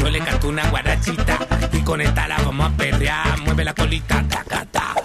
Yo le canto una guarachita y con esta la vamos a perrear. Mueve la colita, tacata.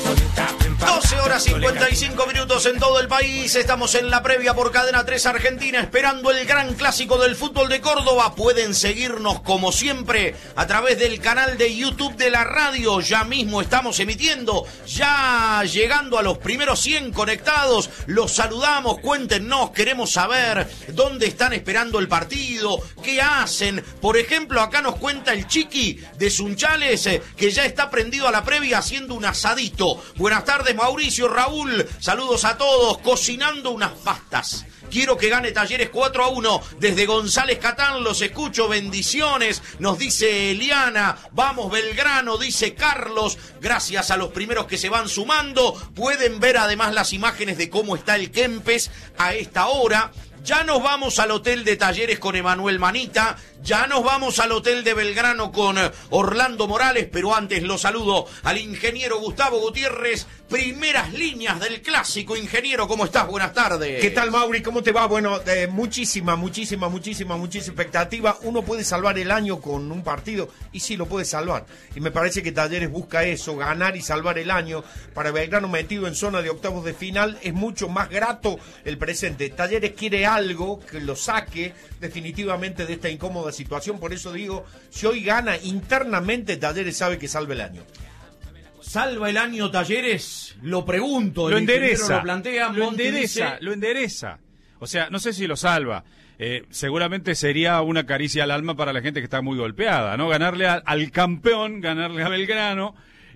12 horas 55 minutos en todo el país. Estamos en la previa por Cadena 3 Argentina, esperando el gran clásico del fútbol de Córdoba. Pueden seguirnos como siempre a través del canal de YouTube de la radio. Ya mismo estamos emitiendo, ya llegando a los primeros 100 conectados. Los saludamos, cuéntenos, queremos saber dónde están esperando el partido, qué hacen. Por ejemplo, acá nos cuenta el Chiqui de Sunchales, que ya está prendido a la previa haciendo un asadito. Buenas tardes, Mauricio, Raúl, saludos a todos, cocinando unas pastas. Quiero que gane Talleres 4-1 desde González Catán, los escucho, bendiciones, nos dice Eliana. Vamos Belgrano, dice Carlos, gracias a los primeros que se van sumando. Pueden ver además las imágenes de cómo está el Kempes a esta hora. Ya nos vamos al hotel de Talleres con Emanuel Manita, ya nos vamos al hotel de Belgrano con Orlando Morales, pero antes lo saludo al ingeniero Gustavo Gutiérrez, primeras líneas del clásico. Ingeniero, ¿cómo estás? Buenas tardes. ¿Qué tal, Mauri? ¿Cómo te va? Bueno, muchísima expectativa. Uno puede salvar el año con un partido, y sí, lo puede salvar. Y me parece que Talleres busca eso, ganar y salvar el año. Para Belgrano, metido en zona de octavos de final, es mucho más grato el presente. Talleres quiere algo que lo saque definitivamente de esta incómoda situación. Por eso digo, si hoy gana internamente, Talleres sabe que salva el año. ¿Salva el año Talleres? Lo pregunto. Lo endereza. Lo plantea, lo endereza. O sea, no sé si lo salva. Seguramente sería una caricia al alma para la gente que está muy golpeada, ¿no? Ganarle al campeón, ganarle a Belgrano.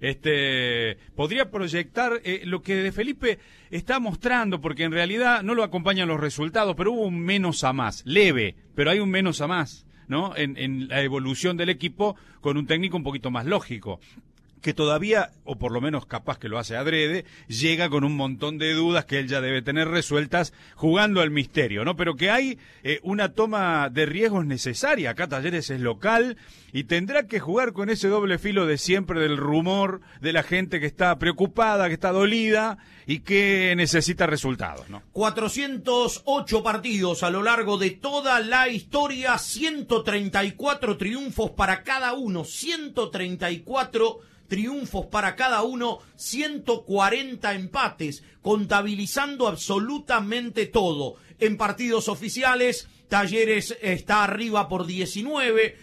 Podría proyectar lo que de Felipe está mostrando, porque en realidad no lo acompañan los resultados, pero hubo un menos a más, leve, pero hay un menos a más, ¿no? En la evolución del equipo con un técnico un poquito más lógico, que todavía, o por lo menos capaz que lo hace adrede, llega con un montón de dudas que él ya debe tener resueltas jugando al misterio, ¿no? Pero que hay una toma de riesgos necesaria. Acá Talleres es local y tendrá que jugar con ese doble filo de siempre del rumor de la gente que está preocupada, que está dolida y que necesita resultados, ¿no? 408 partidos a lo largo de toda la historia, 134 triunfos para cada uno, 134 triunfos para cada uno, 140 empates, contabilizando absolutamente todo. En partidos oficiales, Talleres está arriba por 19,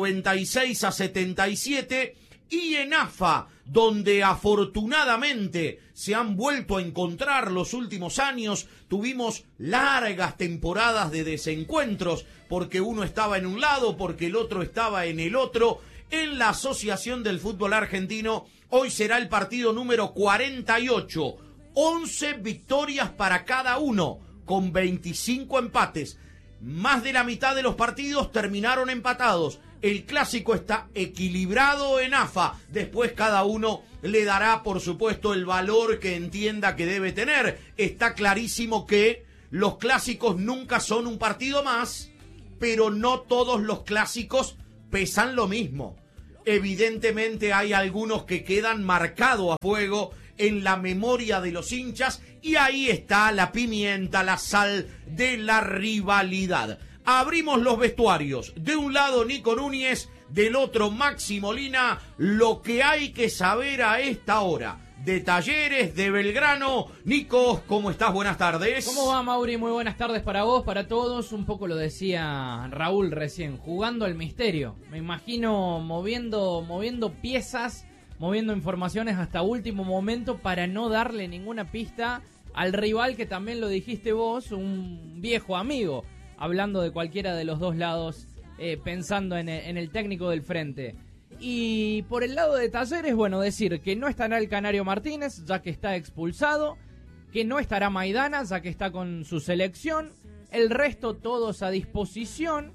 96-77, y en AFA, donde afortunadamente se han vuelto a encontrar los últimos años, tuvimos largas temporadas de desencuentros, porque uno estaba en un lado, porque el otro estaba en el otro. En la Asociación del Fútbol Argentino, hoy será el partido número 48, 11 victorias para cada uno, con 25 empates. Más de la mitad de los partidos terminaron empatados. El clásico está equilibrado en AFA. Después cada uno le dará, por supuesto, el valor que entienda que debe tener. Está clarísimo que los clásicos nunca son un partido más, pero no todos los clásicos pesan lo mismo. Evidentemente hay algunos que quedan marcados a fuego en la memoria de los hinchas, y ahí está la pimienta, la sal de la rivalidad. Abrimos los vestuarios. De un lado Nico Núñez, del otro Maxi Molina. Lo que hay que saber a esta hora de Talleres, de Belgrano. Nico, ¿cómo estás? Buenas tardes. ¿Cómo va, Mauri? Muy buenas tardes para vos, para todos. Un poco lo decía Raúl recién, jugando al misterio. Me imagino moviendo piezas, moviendo informaciones hasta último momento para no darle ninguna pista al rival, que también lo dijiste vos, un viejo amigo, hablando de cualquiera de los dos lados, pensando en el técnico del frente. Y por el lado de Talleres, bueno, decir que no estará el Canario Martínez, ya que está expulsado, que no estará Maidana, ya que está con su selección, el resto todos a disposición,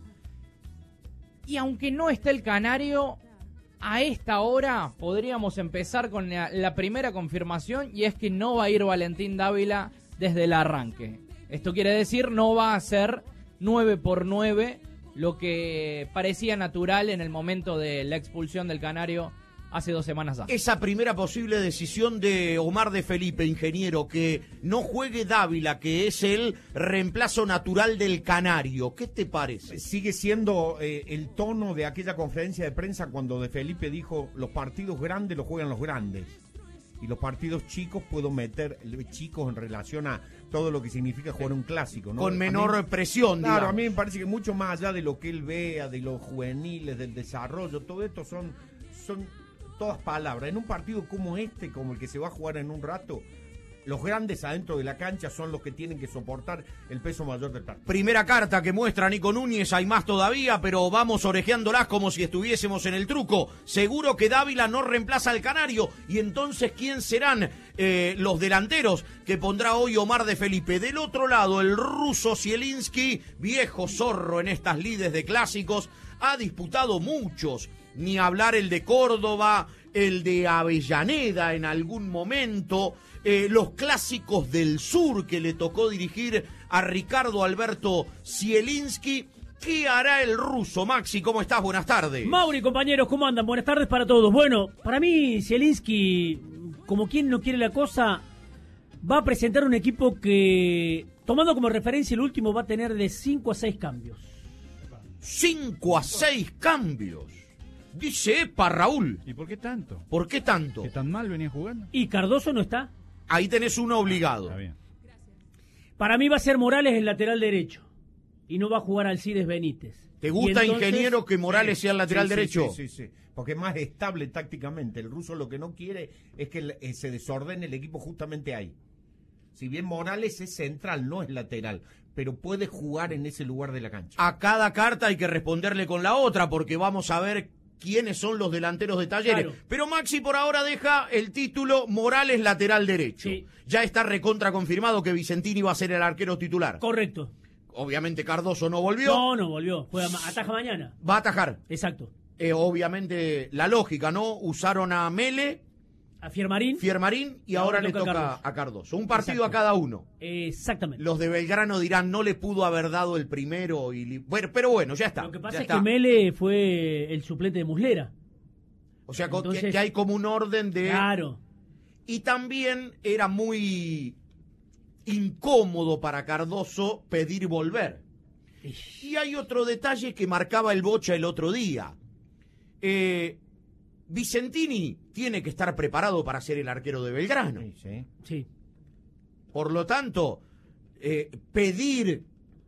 y aunque no esté el Canario, a esta hora podríamos empezar con la primera confirmación, y es que no va a ir Valentín Dávila desde el arranque. Esto quiere decir, no va a ser 9x9, lo que parecía natural en el momento de la expulsión del Canario hace 2 semanas ya. Esa primera posible decisión de Omar de Felipe, ingeniero, que no juegue Dávila, que es el reemplazo natural del Canario, ¿qué te parece? Sigue siendo el tono de aquella conferencia de prensa cuando de Felipe dijo: los partidos grandes los juegan los grandes y los partidos chicos puedo meter chicos en relación a todo lo que significa jugar un clásico, ¿no? Con menor presión, Claro, digamos. a mí me parece que mucho más allá de lo que él vea, de los juveniles, del desarrollo, todo esto son todas palabras. En un partido como este, como el que se va a jugar en un rato, los grandes adentro de la cancha son los que tienen que soportar el peso mayor del partido. Primera carta que muestra Nico Núñez, hay más todavía, pero vamos orejeándolas como si estuviésemos en el truco. Seguro que Dávila no reemplaza al Canario, y entonces ¿quién serán los delanteros que pondrá hoy Omar de Felipe? Del otro lado, el ruso Zielinski, viejo zorro en estas lides de clásicos, ha disputado muchos, ni hablar el de Córdoba, el de Avellaneda en algún momento, los clásicos del sur que le tocó dirigir a Ricardo Alberto Zielinski. ¿Qué hará el ruso? Maxi, ¿cómo estás? Buenas tardes. Mauri, compañeros, ¿cómo andan? Buenas tardes para todos. Bueno, para mí Zielinski, como quien no quiere la cosa, va a presentar un equipo que, tomando como referencia el último, va a tener de 5 a 6 cambios. 5 a 6 cambios. Dice epa, Raúl. ¿Y por qué tanto? ¿Por qué tanto? ¿Que tan mal venía jugando? ¿Y Cardoso no está? Ahí tenés uno obligado. Está bien. Para mí va a ser Morales el lateral derecho y no va a jugar Alcides Benítez. ¿Te gusta, Y entonces, ingeniero, que Morales sea el lateral derecho? Sí, porque es más estable tácticamente. El ruso lo que no quiere es que se desordene el equipo justamente ahí. Si bien Morales es central, no es lateral, pero puede jugar en ese lugar de la cancha. A cada carta hay que responderle con la otra, porque vamos a ver quiénes son los delanteros de Talleres. Claro. Pero Maxi por ahora deja el título Morales lateral derecho. Sí. Ya está recontra confirmado que Vicentini va a ser el arquero titular. Correcto. Obviamente Cardoso no volvió. No volvió. Ataja mañana. Va a atajar. Exacto. Obviamente la lógica, ¿no? Usaron a Mele, A Fiermarín. y ahora le toca a Cardoso. Un partido Exacto. a cada uno. Exactamente. Los de Belgrano dirán, no le pudo haber dado el primero. Bueno, pero bueno, ya está. Lo que pasa ya es está. que Mele fue el suplente de Muslera. O sea, Entonces, que hay como un orden de... Claro. Y también era muy incómodo para Cardoso pedir volver. Y hay otro detalle que marcaba el Bocha el otro día. Vicentini tiene que estar preparado para ser el arquero de Belgrano. Sí. Por lo tanto, pedir,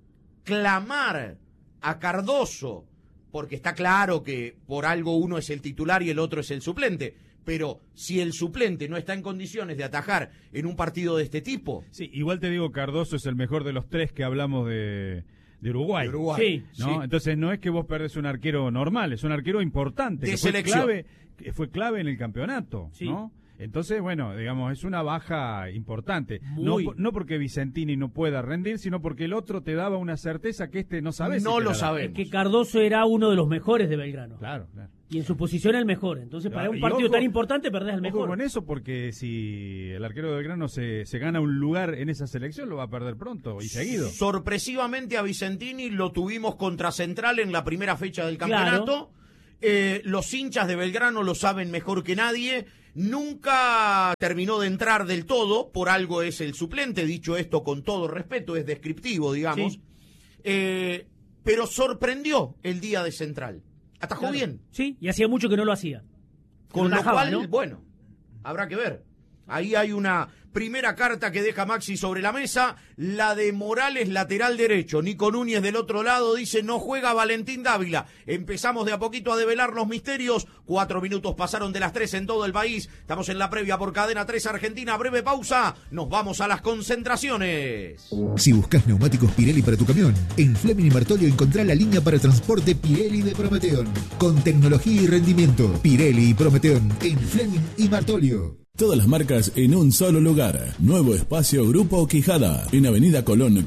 clamar a Cardoso, porque está claro que por algo uno es el titular y el otro es el suplente, pero si el suplente no está en condiciones de atajar en un partido de este tipo... Sí, igual te digo, Cardoso es el mejor de los 3 que hablamos de Uruguay. Sí. ¿No? Sí. Entonces no es que vos perdés un arquero normal, es un arquero importante. De que selección. Que fue clave en el campeonato, Sí. ¿no? Entonces, bueno, digamos, es una baja importante. No, Muy. no porque Vicentini no pueda rendir, sino porque el otro te daba una certeza que este no sabe. No lo sabemos. Es que Cardoso era uno de los mejores de Belgrano. Claro, claro. Y en su posición el mejor. Entonces, para Claro, un y partido ojo- tan importante, perdés al Ojo mejor. con eso, porque si el arquero de Belgrano se gana un lugar en esa selección, lo va a perder pronto y seguido. Sorpresivamente a Vicentini lo tuvimos contra Central en la primera fecha del Claro. campeonato. Los hinchas de Belgrano lo saben mejor que nadie. Nunca terminó de entrar del todo, por algo es el suplente, dicho esto con todo respeto, es descriptivo, digamos. Sí. Pero sorprendió el día de Central. Atajó Claro. bien. Sí, y hacía mucho que no lo hacía. Con lo Atajaba, cual, ¿no? bueno, habrá que ver. Ahí hay una primera carta que deja Maxi sobre la mesa, la de Morales, lateral derecho. Nico Núñez del otro lado dice, no juega Valentín Dávila. Empezamos de a poquito a develar los misterios. 4 minutos pasaron de las 3 en todo el país. Estamos en la previa por Cadena 3 Argentina. Breve pausa. Nos vamos a las concentraciones. Si buscas neumáticos Pirelli para tu camión, en Fleming y Martolio encontrá la línea para transporte Pirelli de Prometeon. Con tecnología y rendimiento, Pirelli y Prometeon en Fleming y Martolio. Todas las marcas en un solo lugar. Nuevo espacio Grupo Quijada. En Avenida Colón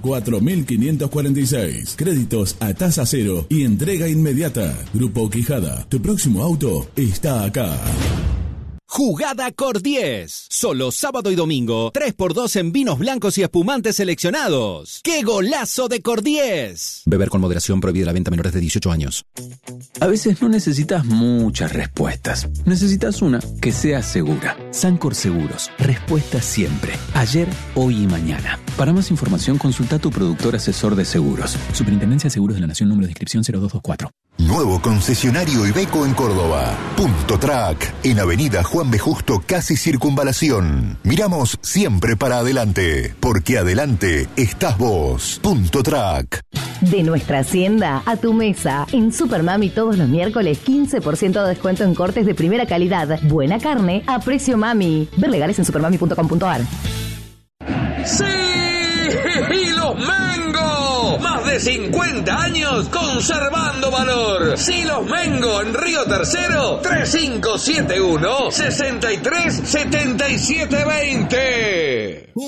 4546. Créditos a tasa cero y entrega inmediata. Grupo Quijada. Tu próximo auto está acá. Jugada Cordies. Solo sábado y domingo, 3x2 en vinos blancos y espumantes seleccionados. ¡Qué golazo de Cordies! Beber con moderación, prohibida la venta a menores de 18 años. A veces no necesitas muchas respuestas. Necesitas una que sea segura. Sancor Seguros. Respuesta siempre. Ayer, hoy y mañana. Para más información, consulta a tu productor asesor de seguros. Superintendencia de Seguros de la Nación, número de inscripción 0224. Nuevo concesionario Iveco en Córdoba. Punto Track, en Avenida Juan B. Justo, casi Circunvalación. Miramos siempre para adelante, porque adelante estás vos. Punto Track. De nuestra hacienda a tu mesa. En Supermami todos los miércoles 15% de descuento en cortes de primera calidad. Buena carne a precio mami. Ver legales en supermami.com.ar. ¡Sí! ¡Y los Mengo! Más de 50 años conservando valor. Silos Mengo en Río Tercero, 3571-637720.